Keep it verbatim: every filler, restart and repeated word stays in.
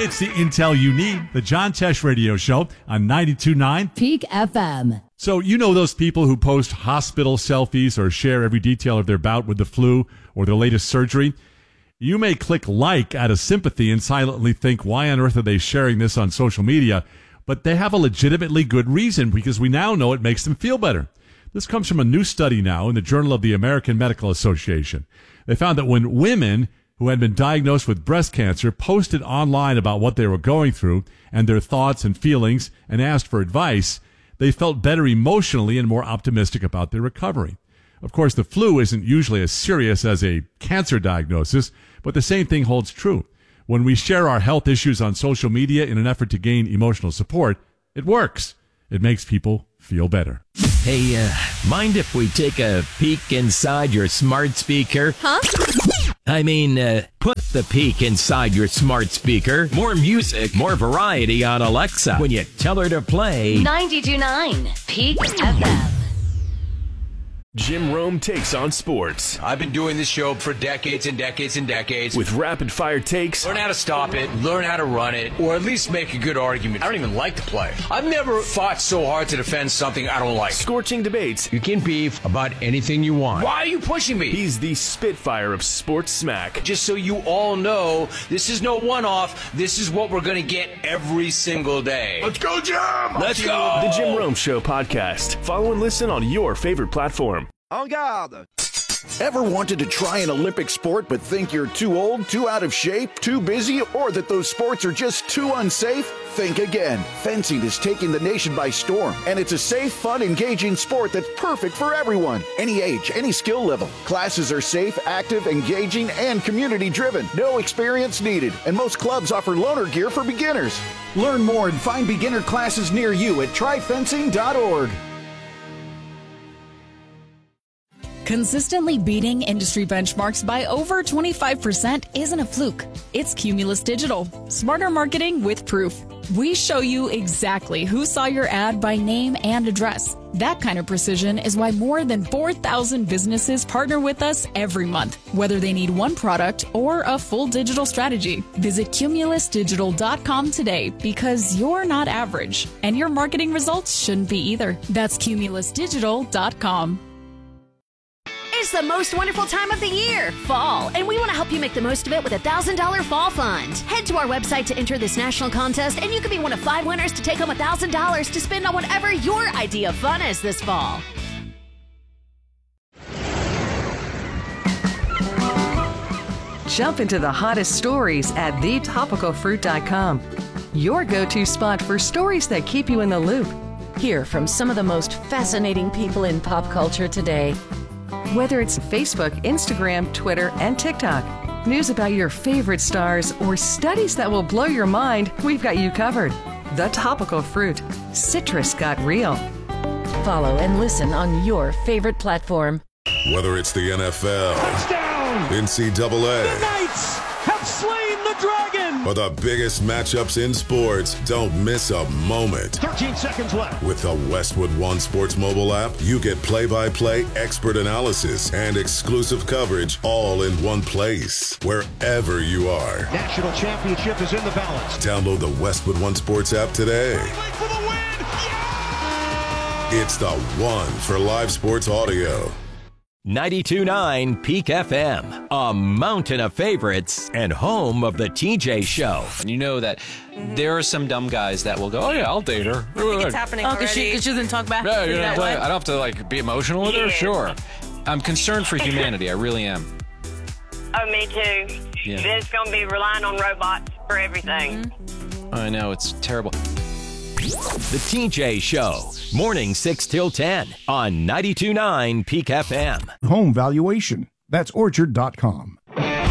It's the intel you need. The John Tesh Radio Show on ninety-two point nine Peak F M. So you know those people who post hospital selfies or share every detail of their bout with the flu or their latest surgery? You may click like out of sympathy and silently think, why on earth are they sharing this on social media? But they have a legitimately good reason, because we now know it makes them feel better. This comes from a new study now in the Journal of the American Medical Association. They found that when women who had been diagnosed with breast cancer posted online about what they were going through and their thoughts and feelings and asked for advice, they felt better emotionally and more optimistic about their recovery. Of course, the flu isn't usually as serious as a cancer diagnosis, but the same thing holds true. When we share our health issues on social media in an effort to gain emotional support, it works. It makes people feel better. Hey, uh, mind if we take a peek inside your smart speaker? Huh? I mean, uh, put the peek inside your smart speaker. More music, more variety on Alexa when you tell her to play ninety-two point nine Peak F M. Jim Rome takes on sports. I've been doing this show for decades and decades and decades. With rapid-fire takes. Learn how to stop it, learn how to run it, or at least make a good argument. I don't even like the play. I've never fought so hard to defend something I don't like. Scorching debates. You can beef about anything you want. Why are you pushing me? He's the Spitfire of sports smack. Just so you all know, this is no one-off. This is what we're going to get every single day. Let's go, Jim! Let's go! The Jim Rome Show podcast. Follow and listen on your favorite platform. En garde! Ever wanted to try an Olympic sport but think you're too old, too out of shape, too busy, or that those sports are just too unsafe? Think again. Fencing is taking the nation by storm, and it's a safe, fun, engaging sport that's perfect for everyone. Any age, any skill level. Classes are safe, active, engaging, and community-driven. No experience needed, and most clubs offer loaner gear for beginners. Learn more and find beginner classes near you at try fencing dot org. Consistently beating industry benchmarks by over twenty-five percent isn't a fluke. It's Cumulus Digital. Smarter marketing with proof. We show you exactly who saw your ad by name and address. That kind of precision is why more than four thousand businesses partner with us every month, whether they need one product or a full digital strategy. Visit cumulus digital dot com today, because you're not average, and your marketing results shouldn't be either. That's cumulus digital dot com. It's the most wonderful time of the year, fall, and we want to help you make the most of it with a one thousand dollars Fall Fund. Head to our website to enter this national contest, and you could be one of five winners to take home one thousand dollars to spend on whatever your idea of fun is this fall. Jump into the hottest stories at the topical fruit dot com. Your go-to spot for stories that keep you in the loop. Hear from some of the most fascinating people in pop culture today. Whether it's Facebook, Instagram, Twitter, and TikTok, news about your favorite stars, or studies that will blow your mind, we've got you covered. The Topical Fruit. Citrus got real. Follow and listen on your favorite platform. Whether it's the N F L, touchdown, N C double A, the Knights have slain the dragon, or the biggest matchups in sports, don't miss a moment. thirteen seconds left. With the Westwood One Sports mobile app, you get play-by-play, expert analysis, and exclusive coverage all in one place, wherever you are. National championship is in the balance. Download the Westwood One Sports app today. For the win. Yeah! It's the one for live sports audio. ninety-two point nine Peak F M, a mountain of favorites and home of the T J Show. And you know that there are some dumb guys that will go, oh yeah, I'll date her. I think it's happening oh, because she, she doesn't talk back. Yeah, you know, I don't have to like be emotional with her. Sure, I'm concerned for humanity. I really am. Oh, me too. Yeah. There's going to be relying on robots for everything. Mm-hmm. I know, it's terrible. The T J Show, morning six till ten on ninety-two point nine Peak F M. Home valuation. That's orchard dot com.